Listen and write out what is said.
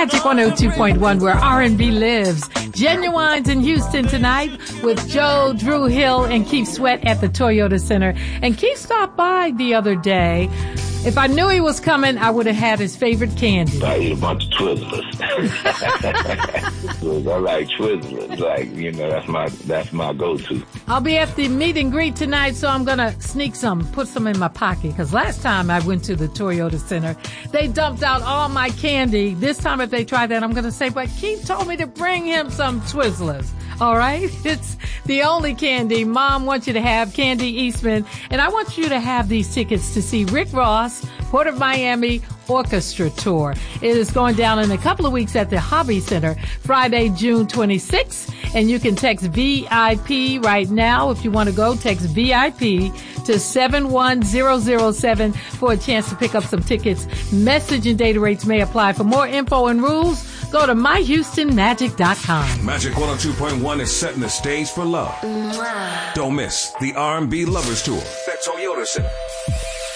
Magic 102.1, where R&B lives. Genuine's in Houston tonight with Joe, Drew Hill, and Keith Sweat at the Toyota Center. And Keith stopped by the other day. If I knew he was coming, I would have had his favorite candy. I eat a bunch of Twizzlers. I like Twizzlers. Like, that's my go-to. I'll be at the meet and greet tonight, so I'm going to sneak some, put some in my pocket. Because last time I went to the Toyota Center, they dumped out all my candy. This time if they try that, I'm going to say, but Keith told me to bring him some Twizzlers. All right? It's the only candy Mom wants you to have, Candy Eastman. And I want you to have these tickets to see Rick Ross, Port of Miami Orchestra Tour. It is going down in a couple of weeks at the Hobby Center, Friday, June 26th. And you can text VIP right now. If you want to go, text VIP to 71007 for a chance to pick up some tickets. Message and data rates may apply. For more info and rules, go to myhoustonmagic.com. Magic 102.1 is setting the stage for love. Don't miss the R&B Lovers Tour at Toyota Center.